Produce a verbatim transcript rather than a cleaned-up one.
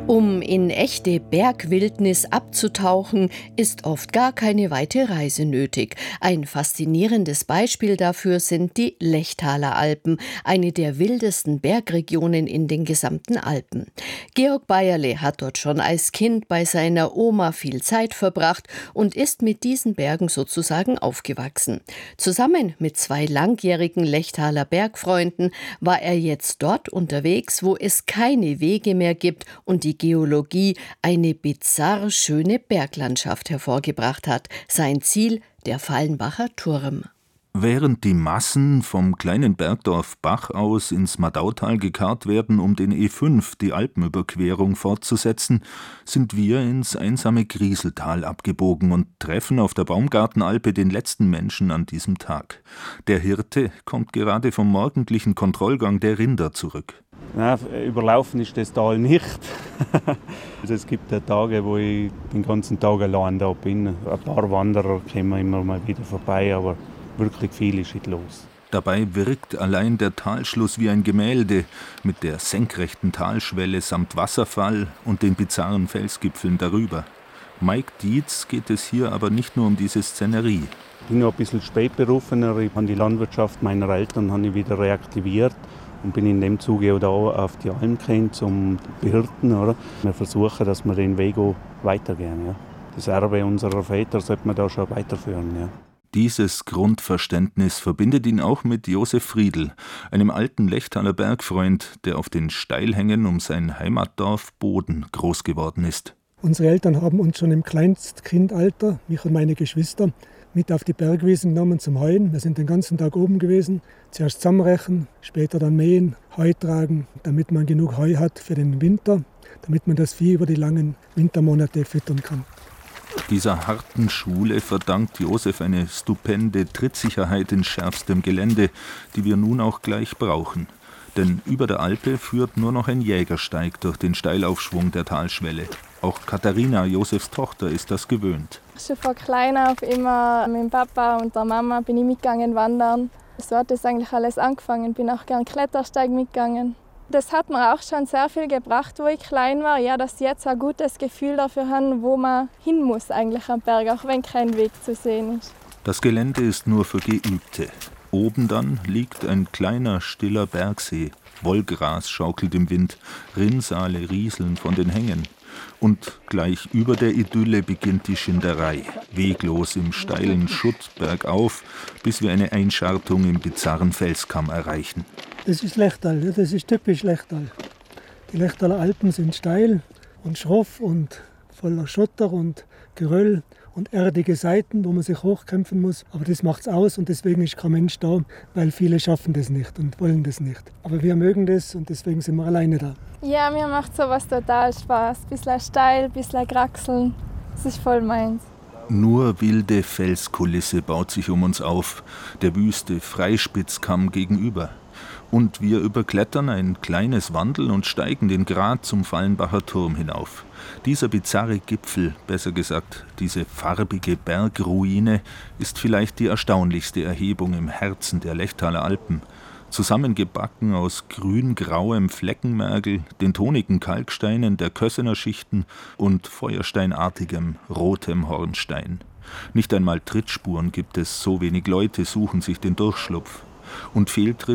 Um in echte Bergwildnis abzutauchen, ist oft gar keine weite Reise nötig. Ein faszinierendes Beispiel dafür sind die Lechtaler Alpen, eine der wildesten Bergregionen in den gesamten Alpen. Georg Beierle hat dort schon als Kind bei seiner Oma viel Zeit verbracht und ist mit diesen Bergen sozusagen aufgewachsen. Zusammen mit zwei langjährigen Lechtaler Bergfreunden war er jetzt dort unterwegs, wo es keine Wege mehr gibt und die Geologie eine bizarr schöne Berglandschaft hervorgebracht hat. Sein Ziel, der Fallenbacher Turm. Während die Massen vom kleinen Bergdorf Bach aus ins Madautal gekarrt werden, um den E fünf, die Alpenüberquerung, fortzusetzen, sind wir ins einsame Grieseltal abgebogen und treffen auf der Baumgartenalpe den letzten Menschen an diesem Tag. Der Hirte kommt gerade vom morgendlichen Kontrollgang der Rinder zurück. Nein, überlaufen ist das Tal nicht. Also es gibt ja Tage, wo ich den ganzen Tag allein da bin. Ein paar Wanderer kommen immer mal wieder vorbei, aber wirklich viel ist nicht los. Dabei wirkt allein der Talschluss wie ein Gemälde mit der senkrechten Talschwelle samt Wasserfall und den bizarren Felsgipfeln darüber. Mike Dietz geht es hier aber nicht nur um diese Szenerie. Ich bin noch ein bisschen spätberufener. Ich habe die Landwirtschaft meiner Eltern habe ich wieder reaktiviert und bin in dem Zuge auch da auf die Alm gekommen zum Behirten. Oder? Wir versuchen, dass wir den Weg auch weitergehen. Ja. Das Erbe unserer Väter sollte man da schon weiterführen. Ja. Dieses Grundverständnis verbindet ihn auch mit Josef Friedl, einem alten Lechtaler Bergfreund, der auf den Steilhängen um sein Heimatdorf Boden groß geworden ist. Unsere Eltern haben uns schon im Kleinstkindalter, mich und meine Geschwister, mit auf die Bergwiesen genommen zum Heuen. Wir sind den ganzen Tag oben gewesen. Zuerst zusammenrechen, später dann mähen, Heu tragen, damit man genug Heu hat für den Winter, damit man das Vieh über die langen Wintermonate füttern kann. Dieser harten Schule verdankt Josef eine stupende Trittsicherheit in schärfstem Gelände, die wir nun auch gleich brauchen. Denn über der Alpe führt nur noch ein Jägersteig durch den Steilaufschwung der Talschwelle. Auch Katharina, Josefs Tochter, ist das gewöhnt. Schon von klein auf immer mit dem Papa und der Mama bin ich mitgegangen wandern. So hat das eigentlich alles angefangen. Bin auch gern Klettersteig mitgegangen. Das hat mir auch schon sehr viel gebracht, wo ich klein war, ja, dass ich jetzt ein gutes Gefühl dafür habe, wo man hin muss eigentlich am Berg, auch wenn kein Weg zu sehen ist. Das Gelände ist nur für Geübte. Oben dann liegt ein kleiner, stiller Bergsee. Wollgras schaukelt im Wind, Rinnsale rieseln von den Hängen. Und gleich über der Idylle beginnt die Schinderei. Weglos im steilen Schutt bergauf, bis wir eine Einschartung im bizarren Felskamm erreichen. Das ist Lechtal, das ist typisch Lechtal. Die Lechtaler Alpen sind steil und schroff und voller Schotter und Geröll und erdige Seiten, wo man sich hochkämpfen muss. Aber das macht's aus und deswegen ist kein Mensch da, weil viele schaffen das nicht und wollen das nicht. Aber wir mögen das und deswegen sind wir alleine da. Ja, mir macht sowas total Spaß. Bisschen steil, bisschen kraxeln. Das ist voll meins. Nur wilde Felskulisse baut sich um uns auf, der Wüste Freispitzkamm gegenüber. Und wir überklettern ein kleines Wandel und steigen den Grat zum Fallenbacher Turm hinauf. Dieser bizarre Gipfel, besser gesagt, diese farbige Bergruine, ist vielleicht die erstaunlichste Erhebung im Herzen der Lechtaler Alpen. Zusammengebacken aus grün-grauem Fleckenmergel, den tonigen Kalksteinen der Kössener Schichten und feuersteinartigem rotem Hornstein. Nicht einmal Trittspuren gibt es, so wenig Leute suchen sich den Durchschlupf. Und Fehltritte